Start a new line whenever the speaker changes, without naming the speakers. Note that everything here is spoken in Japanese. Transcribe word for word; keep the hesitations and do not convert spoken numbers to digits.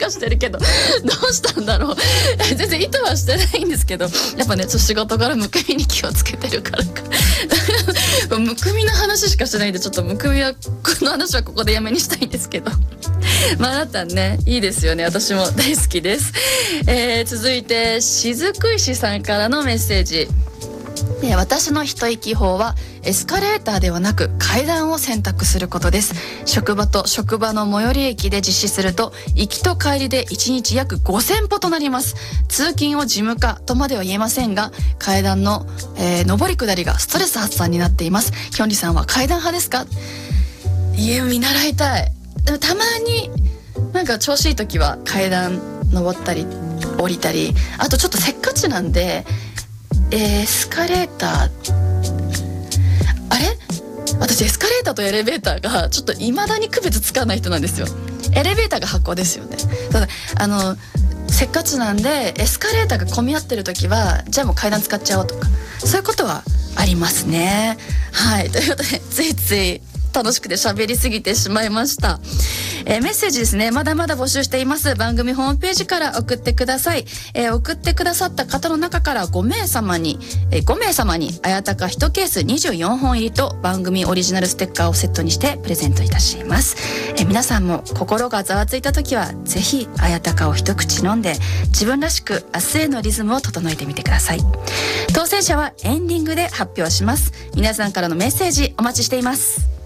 かしてるけどどうしたんだろう全然意図はしてないんですけど、やっぱねちょっと仕事からむくみに気をつけてるからかむくみの話しかしてないんで、ちょっとむくみはこの話はここでやめにしたいんですけどまああなたねいいですよね、私も大好きです。えー、続いて雫石さんからのメッセージ。で、私の一息法はエスカレーターではなく階段を選択することです。職場と職場の最寄り駅で実施すると行きと帰りでいちにち約ごせんぽとなります。通勤を事務化とまでは言えませんが、階段の、えー、上り下りがストレス発散になっています。きょんりさんは階段派ですか？いや、見習いたい。でもたまになんか調子いい時は階段登ったり降りたり、あとちょっとせっかちなんでエスカレーター、あれ私エスカレーターとエレベーターがちょっと未だに区別つかない人なんですよ。エレベーターが発行ですよね。ただあのせっかちなんでエスカレーターが混み合ってる時はじゃあもう階段使っちゃおうとか、そういうことはありますね。はい、ということでついつい楽しくて喋りすぎてしまいました。えー、メッセージですね、まだまだ募集しています。番組ホームページから送ってください。えー、送ってくださった方の中からごめいさまに、えー、ごめいさまにあやたかいちケースにじゅうよんほん入りと番組オリジナルステッカーをセットにしてプレゼントいたします。えー、皆さんも心がざわついた時はぜひあやたかを一口飲んで自分らしく明日へのリズムを整えてみてください。当選者はエンディングで発表します。皆さんからのメッセージお待ちしています。